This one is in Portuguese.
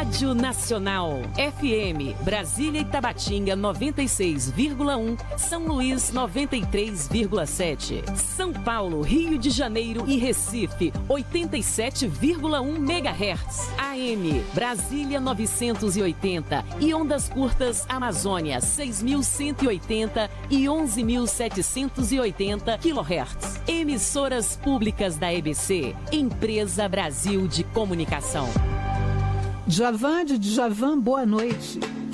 Rádio Nacional. FM, Brasília e Tabatinga 96,1. São Luís 93,7. São Paulo, Rio de Janeiro e Recife 87,1 MHz. AM, Brasília 980 e ondas curtas Amazônia 6.180 e 11.780 kHz. Emissoras públicas da EBC, Empresa Brasil de Comunicação. Djavan, boa noite.